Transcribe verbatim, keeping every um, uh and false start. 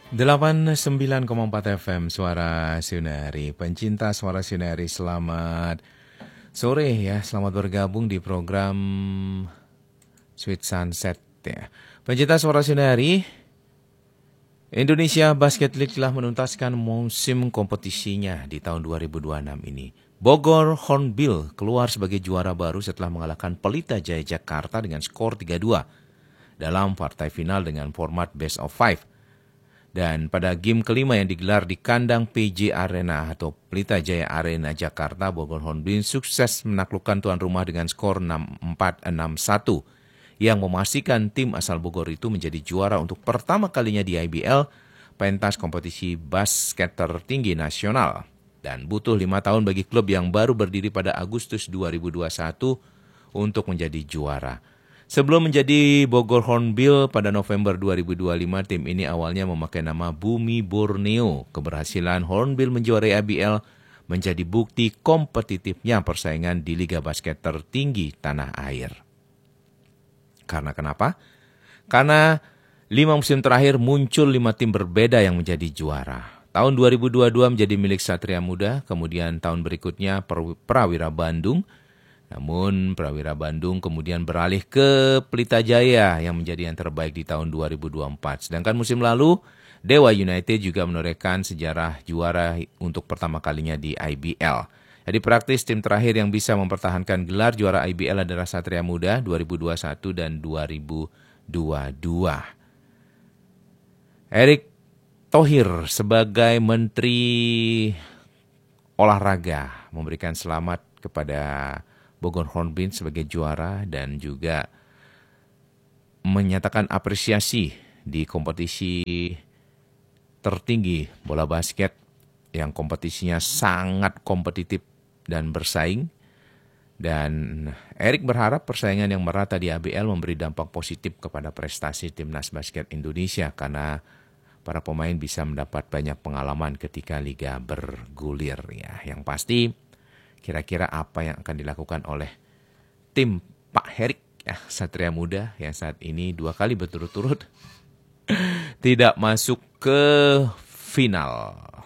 delapan puluh sembilan koma empat F M Suara Sunari. Pencinta Suara Sunari, selamat sore ya. Selamat bergabung di program Sweet Sunset ya. Pencinta Suara Sunari, Indonesia Basket League telah menuntaskan musim kompetisinya di tahun dua ribu dua puluh enam ini. Bogor Hornbill keluar sebagai juara baru setelah mengalahkan Pelita Jaya Jakarta dengan skor tiga dua dalam partai final dengan format best of five. Dan pada game kelima yang digelar di kandang P J Arena atau Pelita Jaya Arena Jakarta, Bogor Hornbill sukses menaklukkan tuan rumah dengan skor enam empat enam satu yang memastikan tim asal Bogor itu menjadi juara untuk pertama kalinya di I B L, pentas kompetisi basket tertinggi nasional. Dan butuh lima tahun bagi klub yang baru berdiri pada Agustus dua ribu dua puluh satu untuk menjadi juara. Sebelum menjadi Bogor Hornbill pada November dua ribu dua puluh lima, tim ini awalnya memakai nama Bumi Borneo. Keberhasilan Hornbill menjuarai I B L menjadi bukti kompetitifnya persaingan di liga basket tertinggi tanah air. Karena kenapa? Karena lima musim terakhir muncul lima tim berbeda yang menjadi juara. Tahun dua ribu dua puluh dua menjadi milik Satria Muda, kemudian tahun berikutnya Prawira Bandung. Namun Prawira Bandung kemudian beralih ke Pelita Jaya yang menjadi yang terbaik di tahun dua ribu dua puluh empat. Sedangkan musim lalu Dewa United juga menorehkan sejarah juara untuk pertama kalinya di I B L. Jadi praktis tim terakhir yang bisa mempertahankan gelar juara I B L adalah Satria Muda dua ribu dua puluh satu dan dua ribu dua puluh dua. Erick Thohir sebagai Menteri Olahraga memberikan selamat kepada Bogor Hornbill sebagai juara dan juga menyatakan apresiasi di kompetisi tertinggi bola basket yang kompetisinya sangat kompetitif dan bersaing. Dan Erick berharap persaingan yang merata di I B L memberi dampak positif kepada prestasi Timnas Basket Indonesia karena para pemain bisa mendapat banyak pengalaman ketika liga bergulir ya. Yang pasti kira-kira apa yang akan dilakukan oleh tim Pak Herik ya, Satria Muda yang saat ini dua kali berturut-turut tidak masuk ke final.